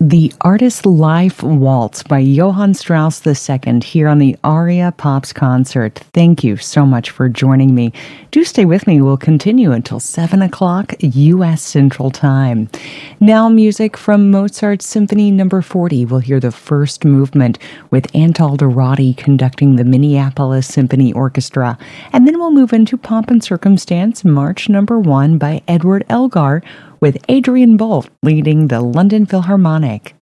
The Artist Life Waltz by Johann Strauss II here on the Aria Pops concert. Thank you so much for joining me. Do stay with me. We'll continue until 7 o'clock U.S. Central Time. Now music from Mozart's Symphony No. 40. We'll hear the first movement with Antal Dorati conducting the Minneapolis Symphony Orchestra. And then we'll move into Pomp and Circumstance, March No. 1 by Edward Elgar, with Adrian Bolt leading the London Philharmonic.